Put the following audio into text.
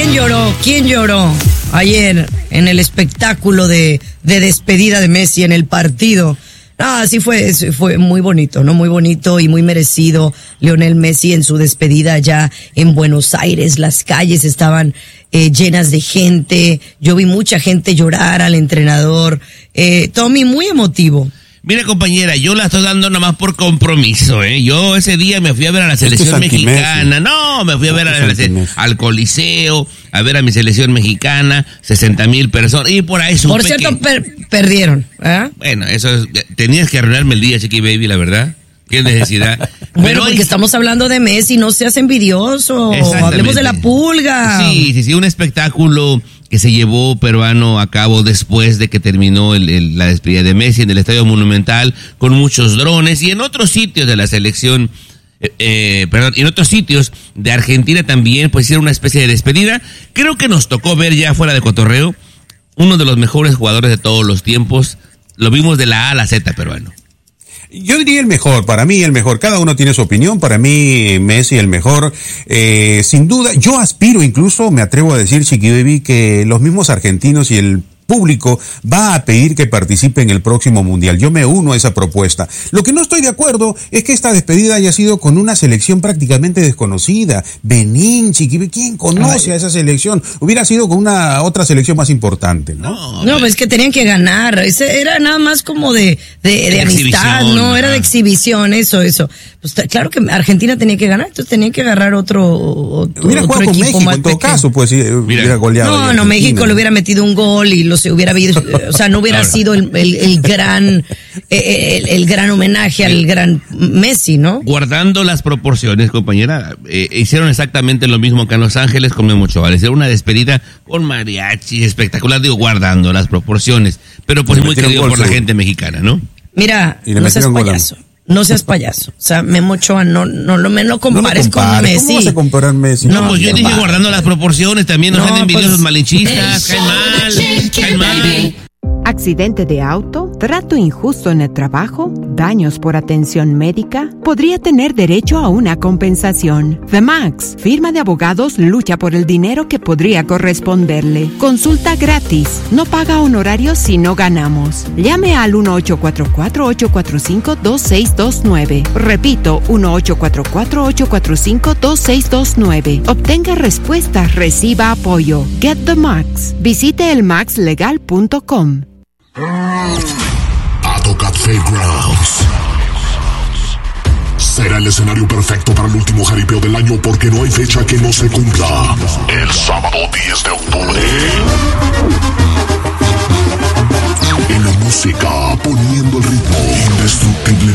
¿Quién lloró? ¿Quién lloró ayer en el espectáculo de despedida de Messi en el partido? Sí fue muy bonito, ¿no? Muy bonito y muy merecido. Lionel Messi en su despedida allá en Buenos Aires. Las calles estaban llenas de gente. Yo vi mucha gente llorar al entrenador. Tommy, muy emotivo. Mira, compañera, yo la estoy dando nomás por compromiso, ¿eh? Yo ese día me fui a ver a la selección mexicana. No, me fui a ver al Coliseo, a ver a mi selección mexicana, 60,000 personas, y por ahí supe Por cierto, perdieron, ¿eh? Bueno, tenías que arruinarme el día, Chiqui Baby, la verdad. Qué necesidad. Bueno, porque estamos hablando de Messi, no seas envidioso. Hablemos de la pulga. Sí, un espectáculo que se llevó peruano a cabo después de que terminó la despedida de Messi en el Estadio Monumental, con muchos drones, y en otros sitios de la selección, en otros sitios de Argentina también, pues hicieron una especie de despedida. Creo que nos tocó ver ya fuera de cotorreo, uno de los mejores jugadores de todos los tiempos. Lo vimos de la A a la Z peruano. Yo diría el mejor, para mí el mejor. Cada uno tiene su opinión. Para mí Messi el mejor, sin duda. Yo aspiro, incluso me atrevo a decir, Chiqui Baby, que los mismos argentinos y el público va a pedir que participe en el próximo mundial. Yo me uno a esa propuesta. Lo que no estoy de acuerdo es que esta despedida haya sido con una selección prácticamente desconocida. Benín, Chiqui Baby, ¿quién conoce a esa selección? Hubiera sido con una otra selección más importante, ¿no? No, pues es que tenían que ganar. Era nada más como de amistad, ¿no? Era de exhibición, eso. Pues claro que Argentina tenía que ganar, entonces tenía que agarrar otro hubiera jugado con México, en todo caso, pues hubiera goleado. No, México le hubiera metido un gol y hubiera habido, o sea, no hubiera sido el gran homenaje al gran Messi, ¿no? Guardando las proporciones, compañera, hicieron exactamente lo mismo que en Los Ángeles con Memo Ochoa. Hicieron una despedida con mariachi espectacular, guardando las proporciones, pero pues muy querido por la gente mexicana, ¿no? Mira, no seas payaso. No seas payaso. O sea, Memo Ochoa, no lo compares con Messi. ¿Cómo vas a comparar Messi? No, pues yo dije guardando las proporciones, también nos hacen envidiosos malinchistas, caen mal. ¿Accidente de auto? ¿Trato injusto en el trabajo? ¿Daños por atención médica? Podría tener derecho a una compensación. The Max, firma de abogados, lucha por el dinero que podría corresponderle. Consulta gratis. No paga honorarios si no ganamos. Llame al 1-844-845-2629. Repito, 1-844-845-2629. Obtenga respuestas, reciba apoyo. Get the Max. Visite elmaxlegal.com. Atocat Fairgrounds será el escenario perfecto para el último jaripeo del año, porque no hay fecha que no se cumpla. El sábado 10 de octubre. En la música, poniendo el ritmo indestructible.